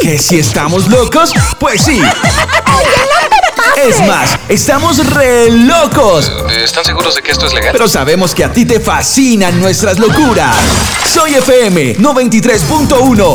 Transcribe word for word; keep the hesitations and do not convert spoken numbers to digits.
¿Que si estamos locos? Pues sí. Es más, estamos re locos. ¿Están seguros de que esto es legal? Pero sabemos que a ti te fascinan nuestras locuras. Soy F M noventa y tres punto uno